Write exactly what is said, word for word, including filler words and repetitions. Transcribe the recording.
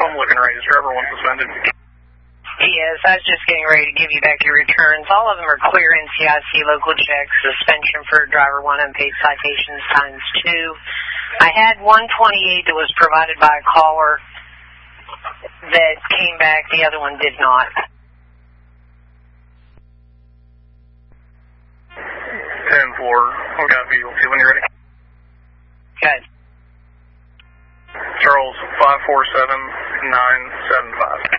I'm looking right. Is driver one suspended? Yes, I was just getting ready to give you back your returns. All of them are clear N C I C local checks, suspension for driver one, unpaid citations times two. I had one twenty-eight that was provided by a caller that came back. The other one did not. ten four. I've got vehicle two when you're ready. Good. Charles, five four seven nine seven five.